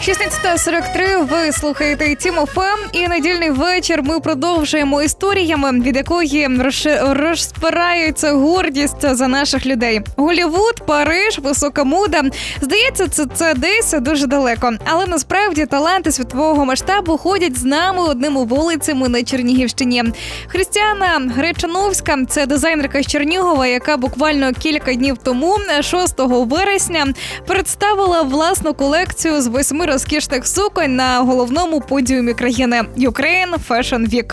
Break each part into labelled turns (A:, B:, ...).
A: 16:43, ви слухаєте Тім ФМ, і недільний вечір ми продовжуємо історіями, від якої розпирається гордість за наших людей. Голлівуд, Париж, висока мода. Здається, це десь дуже далеко. Але насправді таланти світового масштабу ходять з нами одними вулицями на Чернігівщині. Християна Гречановська – це дизайнерка з Чернігова, яка буквально кілька днів тому, 6 вересня, представила власну колекцію з 8 розкішних суконь на головному подіумі країни – Ukraine Fashion Week.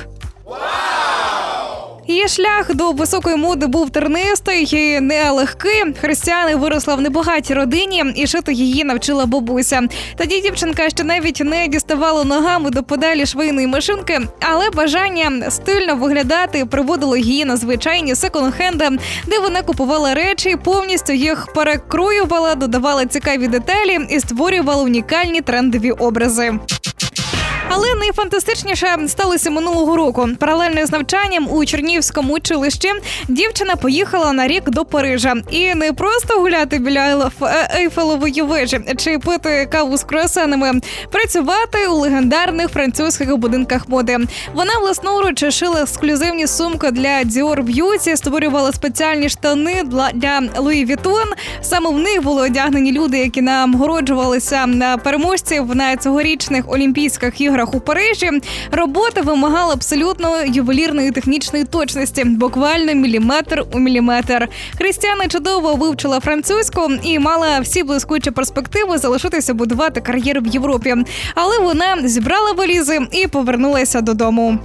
A: Її шлях до високої моди був тернистий і нелегкий. Християна виросла в небагатій родині, і шити її навчила бабуся. Тоді дівчинка ще навіть не діставала ногами до педалі швейної машинки, але бажання стильно виглядати приводило її на звичайні секонд-хенди, де вона купувала речі, повністю їх перекроювала, додавала цікаві деталі і створювала унікальні трендові образи. Але найфантастичніше сталося минулого року. Паралельно з навчанням у Чернігівському училищі дівчина поїхала на рік до Парижа. І не просто гуляти біля Ейфелевої вежі чи пити каву з круасанами, працювати у легендарних французьких будинках моди. Вона власноруч шила ексклюзивні сумки для Dior Beauty, створювала спеціальні штани для Louis Vuitton. Саме в них були одягнені люди, які нагороджувалися переможців на цьогорічних Олімпійських іграх у Парижі. Робота вимагала абсолютно ювелірної технічної точності, буквально міліметр у міліметр. Християна чудово вивчила французьку і мала всі блискучі перспективи залишитися будувати кар'єру в Європі. Але вона зібрала валізи і повернулася додому.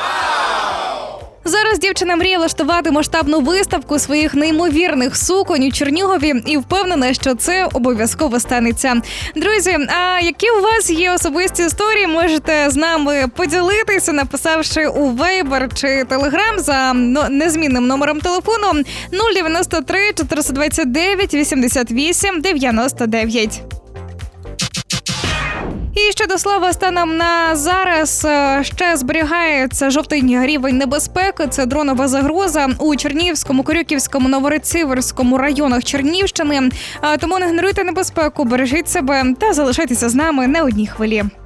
A: Зараз дівчина мріє влаштувати масштабну виставку своїх неймовірних суконь у Чернігові і впевнена, що це обов'язково станеться. Друзі, а які у вас є особисті історії, можете з нами поділитися, написавши у Viber чи Telegram за незмінним номером телефону 093 429 88 99. І щодо слова, станом на зараз ще зберігається жовтий рівень небезпеки. Це дронова загроза у Чернігівському, Корюківському, Новорецьіверському районах Чернігівщини. Тому не ігноруйте небезпеку, бережіть себе та залишайтеся з нами на одній хвилі.